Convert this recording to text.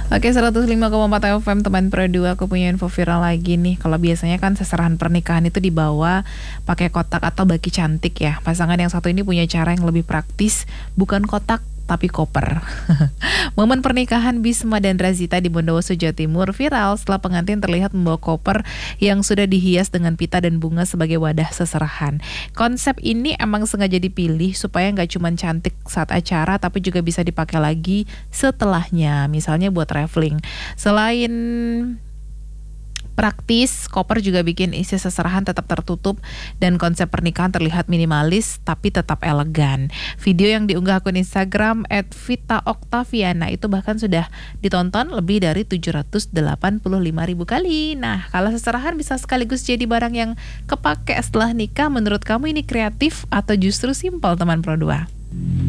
Oke, 105,4 FM teman Pro 2, aku punya info viral lagi nih. Kalau biasanya kan seserahan pernikahan itu dibawa pakai kotak atau baki cantik ya. Pasangan yang satu ini punya cara yang lebih praktis, bukan kotak tapi koper. Momen pernikahan Bisma dan Razita di Bondowoso, Jawa Timur viral setelah pengantin terlihat membawa koper yang sudah dihias dengan pita dan bunga sebagai wadah seserahan. Konsep ini emang sengaja dipilih supaya nggak cuma cantik saat acara, tapi juga bisa dipakai lagi setelahnya, misalnya buat traveling. Selain praktis, koper juga bikin isi seserahan tetap tertutup dan konsep pernikahan terlihat minimalis tapi tetap elegan. Video yang diunggah akun Instagram @vitaoktaviana itu bahkan sudah ditonton lebih dari 785.000 kali. Nah, kalau seserahan bisa sekaligus jadi barang yang kepake setelah nikah, menurut kamu ini kreatif atau justru simpel teman Pro 2?